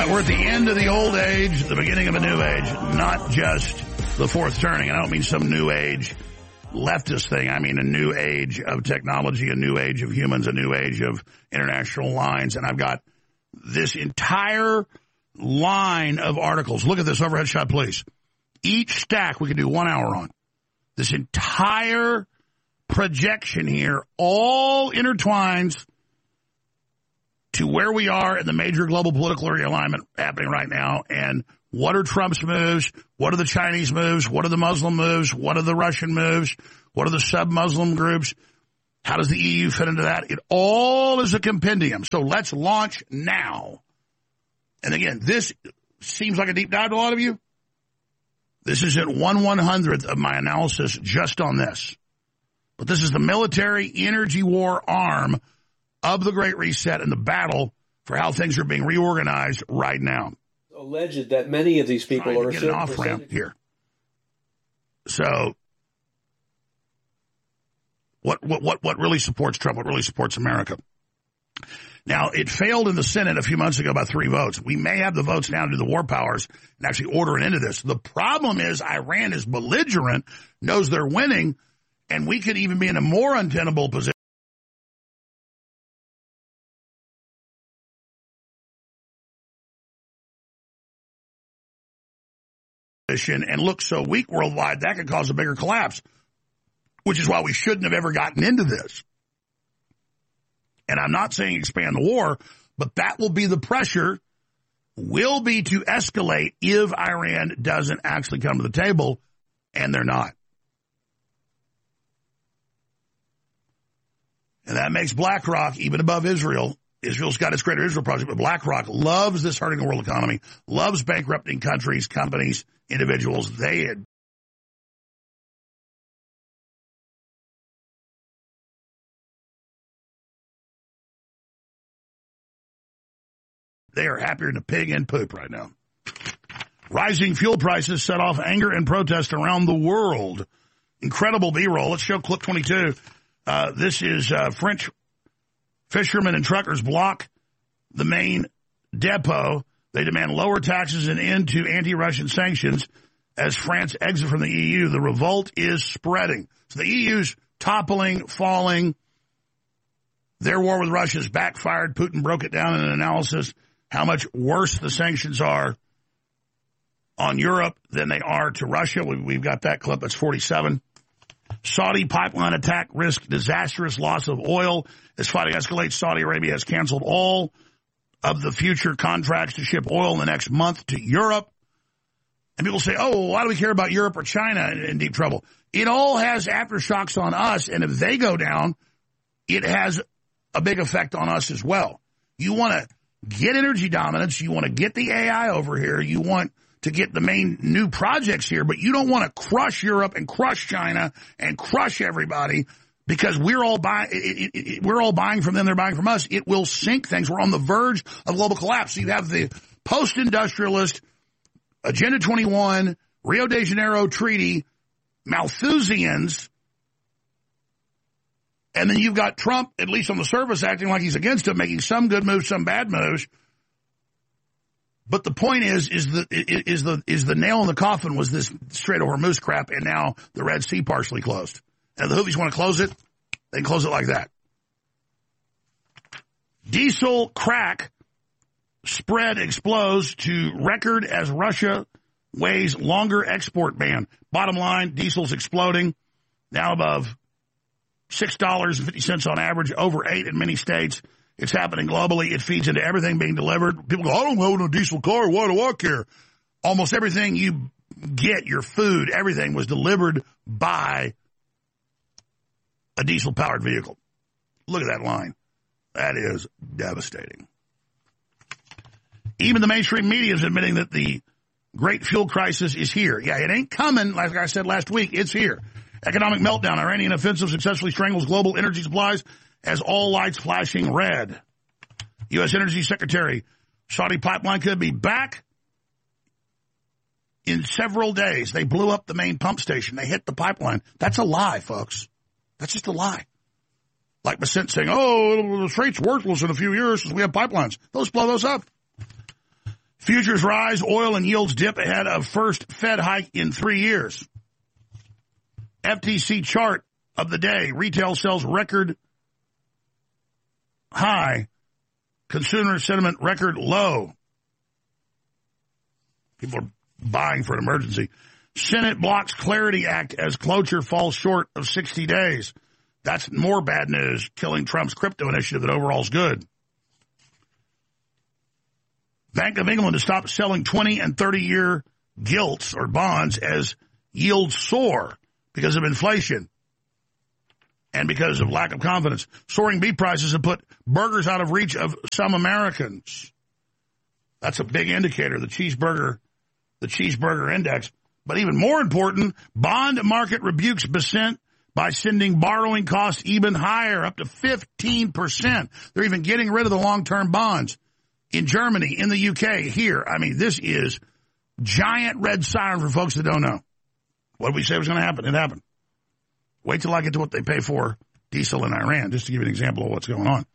We're at the end of the old age, the beginning of a new age, not just the fourth turning. I don't mean some new age leftist thing. I mean a new age of technology, a new age of humans, a new age of international lines. And I've got this entire line of articles. Look at this overhead shot, please. Each stack we can do 1 hour on. This entire projection here all intertwines to where we are in the major global political realignment happening right now. And what are Trump's moves? What are the Chinese moves? What are the Muslim moves? What are the Russian moves? What are the sub-Muslim groups? How does the EU fit into that? It all is a compendium. So let's launch now. And again, this seems like a deep dive to a lot of you. This is at 1/100th of my analysis just on this. But this is the military energy war arm of the Great Reset and the battle for how things are being reorganized right now. Alleged that many of these people are get an off-ramp here. So what really supports Trump? What really supports America? Now, it failed in the Senate a few months ago by 3 votes. We may have the votes now to do the war powers and actually order it into this. The problem is Iran is belligerent, knows they're winning, and we could even be in a more untenable position and look so weak worldwide, that could cause a bigger collapse, which is why we shouldn't have ever gotten into this. And I'm not saying expand the war, but that will be the pressure, will be to escalate if Iran doesn't actually come to the table, and they're not. And that makes BlackRock even above Israel. Israel's got its Greater Israel Project, but BlackRock loves this hurting the world economy, loves bankrupting countries, companies, individuals. They are happier than a pig in poop right now. Rising fuel prices set off anger and protest around the world. Incredible B-roll. Let's show clip 22. This is French fishermen and truckers block the main depot. They demand lower taxes and end to anti-Russian sanctions as France exits from the EU. The revolt is spreading. So the EU's toppling, falling. Their war with Russia has backfired. Putin broke it down in an analysis how much worse the sanctions are on Europe than they are to Russia. We've got that clip. That's 47. Saudi pipeline attack risk disastrous loss of oil. As fighting escalates, Saudi Arabia has canceled all of the future contracts to ship oil in the next month to Europe. And people say, oh, why do we care about Europe or China in deep trouble? It all has aftershocks on us, and if they go down, it has a big effect on us as well. You want to get energy dominance. You want to get the AI over here. You want to get the main new projects here, but you don't want to crush Europe and crush China and crush everybody because we're all buying from them. They're buying from us. It will sink things. We're on the verge of global collapse. So you have the post-industrialist Agenda 21, Rio de Janeiro Treaty, Malthusians, and then you've got Trump, at least on the surface, acting like he's against it, making some good moves, some bad moves. But the point is the nail in the coffin was this Strait of Hormuz crap, and now the Red Sea partially closed. And if the Houthis want to close it, they can close it like that. Diesel crack spread explodes to record as Russia weighs longer export ban. Bottom line, diesel's exploding, now above $6.50 on average, over $8 in many states. It's happening globally. It feeds into everything being delivered. People go, I don't own a diesel car. Why do I care? Almost everything you get, your food, everything was delivered by a diesel-powered vehicle. Look at that line. That is devastating. Even the mainstream media is admitting that the great fuel crisis is here. Yeah, it ain't coming, like I said last week. It's here. Economic meltdown. Iranian offensive successfully strangles global energy supplies as all lights flashing red. U.S. Energy Secretary, Saudi pipeline could be back in several days. They blew up the main pump station. They hit the pipeline. That's a lie, folks. That's just a lie. Like Bissett saying, oh, the strait's worthless in a few years since we have pipelines. Let's blow those up. Futures rise, oil and yields dip ahead of first Fed hike in 3 years. FTC chart of the day. Retail sales record high. Consumer sentiment record low. People are buying for an emergency. Senate blocks Clarity Act as cloture falls short of 60 days. That's more bad news, killing Trump's crypto initiative that overall is good. Bank of England has stopped selling 20 and 30-year gilts or bonds as yields soar because of inflation and because of lack of confidence. Soaring beef prices have put burgers out of reach of some Americans. That's a big indicator, the cheeseburger index. But even more important, bond market rebukes dissent by sending borrowing costs even higher, up to 15%. They're even getting rid of the long-term bonds. In Germany, in the UK, here. I mean, this is giant red siren for folks that don't know. What did we say was going to happen? It happened. Wait till I get to what they pay for diesel in Iran, just to give you an example of what's going on.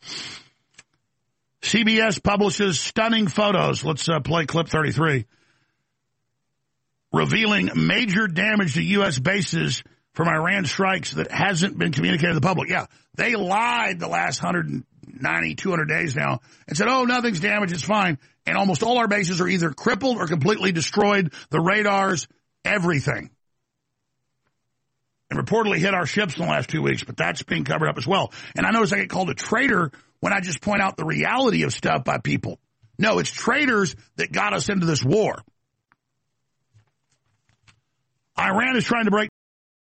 CBS publishes stunning photos. Let's play clip 33. Revealing major damage to U.S. bases from Iran strikes that hasn't been communicated to the public. Yeah, they lied the last 190, 200 days now and said, oh, nothing's damaged, it's fine. And almost all our bases are either crippled or completely destroyed. The radars, everything. And reportedly hit our ships in the last 2 weeks, but that's being covered up as well. And I notice I get called a traitor when I just point out the reality of stuff by people. No, it's traitors that got us into this war. Iran is trying to break